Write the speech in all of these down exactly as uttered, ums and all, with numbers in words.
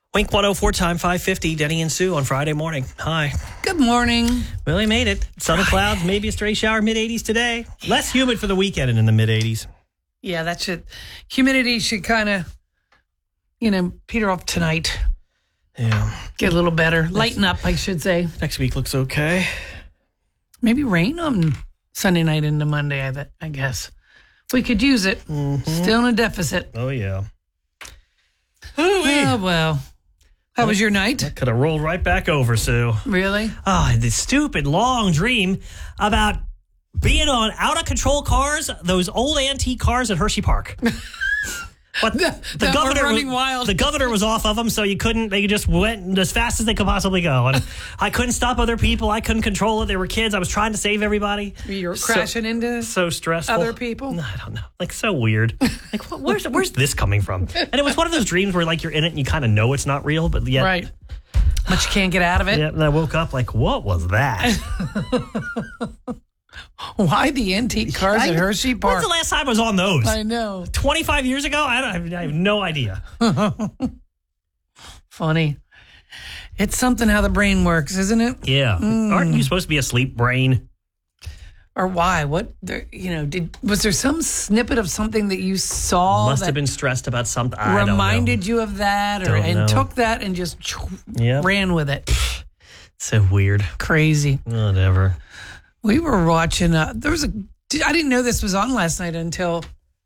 Wink one oh four time, five fifty, Denny and Sue on Friday morning. Hi. Good morning. Well, he made it. Sun and clouds, maybe a stray shower, mid eighties today. Less humid for the weekend and in the mid eighties. Yeah, that should, humidity should kind of, you know, peter off tonight. Yeah. Get a little better. Lighten up, I should say. Next week looks okay. Maybe rain on Sunday night into Monday, I, bet, I guess. We could use it. Mm-hmm. Still in a deficit. Oh, yeah. Oh, well. How was your night? That could have rolled right back over, Sue. Really? Oh, this stupid long dream about being on out-of-control cars, those old antique cars at Hershey Park. But the, the that governor were running was, wild. The governor was off of them, so you couldn't. They just went as fast as they could possibly go, and I couldn't stop other people. I couldn't control it. They were kids. I was trying to save everybody. You were crashing so, into so stressful. other people. I don't know. Like so weird. Like what, where's where's this coming from? And it was one of those dreams where like you're in it and you kind of know it's not real, but yet Right. But you can't get out of it. Yeah. And I woke up like, what was that? Why the antique cars I, at Hershey Park? When's the last time I was on those? I know. twenty-five years ago? I, don't, I have no idea. Funny. It's something how the brain works, isn't it? Yeah. Mm. Aren't you supposed to be a sleep brain? Or why? What? There, you know? Did was there some snippet of something that you saw Must that have been stressed about something. I reminded don't know. you of that, or Don't and know. took that and just Yep. ran with it? So weird. Crazy. Whatever. We were watching. Uh, there was a. I didn't know this was on last night until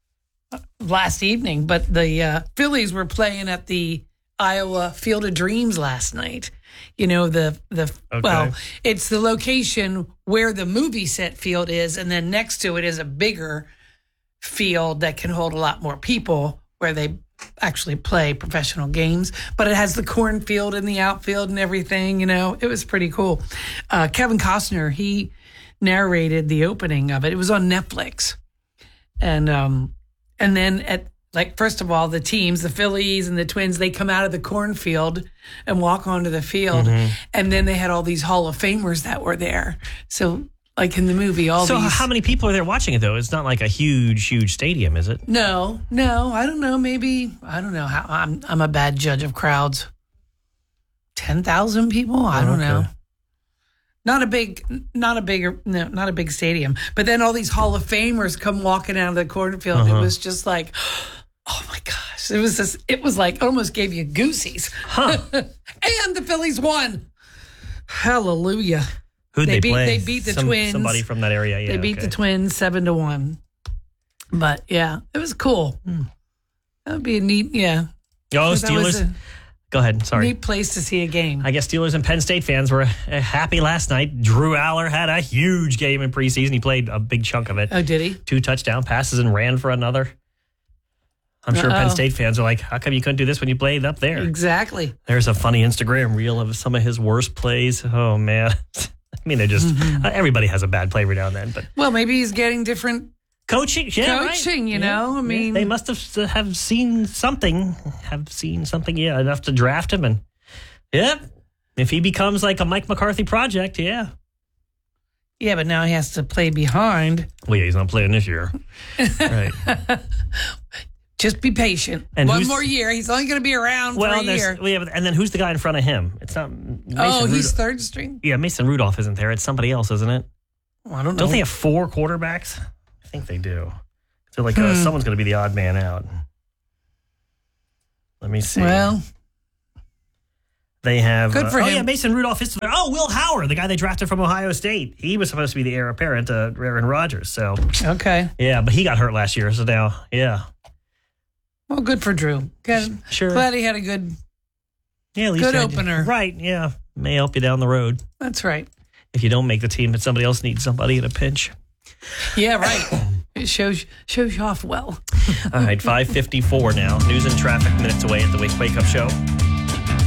last evening. But the uh, Phillies were playing at the Iowa Field of Dreams last night. You know the the Okay. well, it's the location where the movie set field is, and then next to it is a bigger field that can hold a lot more people where they actually play professional games. But it has the cornfield and the outfield and everything. You know, it was pretty cool. Uh, Kevin Costner, he narrated the opening of it. It was on Netflix. And um and then at like first of all, the teams, the Phillies and the Twins, they come out of the cornfield and walk onto the field. Mm-hmm. And then they had all these Hall of Famers that were there. So like in the movie, all So these how many people are there watching it though? It's not like a huge, huge stadium, is it? No, no, I don't know. Maybe I don't know how I'm I'm a bad judge of crowds. Ten thousand people? I don't Okay. know. Not a big, not a bigger, no, not a big stadium. But then all these Hall of Famers come walking out of the cornfield. Uh-huh. It was just like, oh my gosh! It was just, it was like almost gave you goosies. Huh. And the Phillies won. Hallelujah! Who'd They they, beat- play? they beat the Some- Twins. Somebody from that area, yeah. they beat okay. the Twins seven to one. But yeah, it was cool. That would be a neat, yeah. Oh, That was Steelers. a Go ahead. Sorry. neat place to see a game. I guess Steelers and Penn State fans were uh, happy last night. Drew Aller had a huge game in preseason. He played a big chunk of it. Oh, did he? Two touchdown passes and ran for another. I'm sure Penn Uh-oh. State fans are like, how come you couldn't do this when you played up there? Exactly. There's a funny Instagram reel of some of his worst plays. Oh, man. I mean, they're just, Mm-hmm. uh, everybody has a bad play every now and then. But Well, maybe he's getting different. coaching, yeah, right. Coaching, you Yeah, know, I yeah. mean- They must have have seen something, have seen something, yeah, enough to draft him. And, yeah, if he becomes like a Mike McCarthy project, yeah. Yeah, but now he has to play behind. Well, yeah, he's not playing this year. Right. Just be patient. And One who's- more year. He's only going to be around Well, for a there's, year. we have, and then who's the guy in front of him? It's not Mason Oh, he's Rudolph. third string? Yeah, Mason Rudolph isn't there. It's somebody else, isn't it? Well, I don't know. Don't they have four quarterbacks? I think they do. So like uh, Hmm. someone's going to be the odd man out. Let me see. Well, They have. Good uh, for oh, him. yeah, Mason Rudolph is. Oh, Will Howard, the guy they drafted from Ohio State. He was supposed to be the heir apparent to Aaron Rodgers. So, okay. yeah, but he got hurt last year. So now, yeah. Well, good for Drew. Good. Sure. Glad he had a good. Yeah, at least Good you had- opener. Right, yeah. May help you down the road That's right. if you don't make the team, but somebody else needs somebody in a pinch. Yeah, right. It shows shows you off well. All right, five fifty-four now. News and traffic minutes away at the Wake Wake Up Show.